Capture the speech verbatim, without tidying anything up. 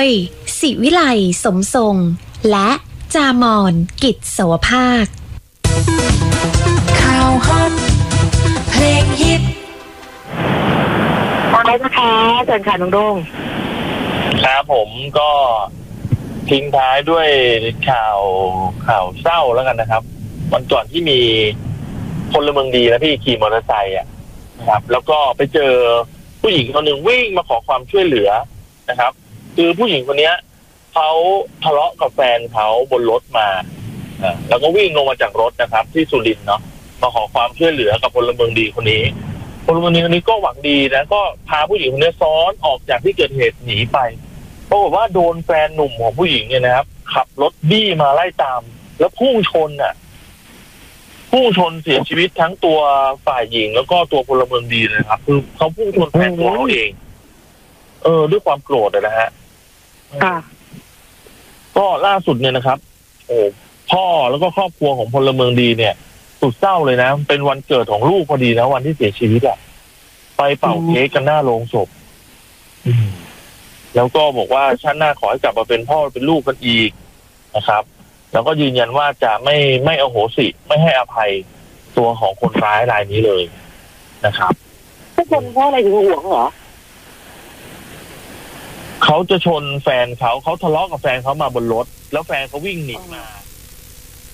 ศิวิไลสมทรงและจามอนกิจโสภาคข่าวฮอตเพลงฮิตอะไรนะคะเชิญค่ะน้องโด่งครับผมก็ทิ้งท้ายด้วยข่าวข่าวเศร้าแล้วกันนะครับวันก่อนที่มีพลเมืองดีนะพี่ขี่มอเตอร์ไซค์อ่ะนะครับแล้วก็ไปเจอผู้หญิงคนหนึ่งวิ่งมาขอความช่วยเหลือนะครับคือผู้หญิงคนนี้เขาทะเลาะกับแฟนเขาบนรถมาแล้วก็วิ่งลงมาจากรถนะครับที่สุรินทร์เนาะมาขอความช่วยเหลือกับพลเมืองดีคนนี้พลเมืองดีคนนี้ก็หวังดีนะก็พาผู้หญิงคนนี้ซ้อนออกจากที่เกิดเหตุหนีไปปรากฏว่าโดนแฟนหนุ่มของผู้หญิงเนี่ยนะครับขับรถบี้มาไล่ตามแล้วพุ่งชนอ่ะพุ่งชนเสียชีวิตทั้งตัวฝ่ายหญิงแล้วก็ตัวพลเมืองดีเลยครับคือเขาพุ่งชนแฟนตัวเขาเองเออด้วยความโกรธนะฮะค่ะก็ล่าสุดเนี่ยนะครับโอ้พ่อแล้วก็ครอบครัวของพลเมืองดีเนี่ยสุดเศร้าเลยนะเป็นวันเกิดของลูกพอดีนะวันที่เสียชีวิตอ่ะไปเป่าเค้กกันหน้าโรงศพแล้วก็บอกว่าชาติหน้าขอให้กลับมาเป็นพ่อเป็นลูกกันอีกนะครับแล้วก็ยืนยันว่าจะไม่ไม่อโหสิไม่ให้อภัยตัวของคนร้ายรายนี้เลยนะครับทุกคนเพราะอะไรถึงห่วงเหรอเขาจะชนแฟนเขาเขาทะเลาะกับแฟนเขามาบนรถแล้วแฟนเขาวิ่งหนีมา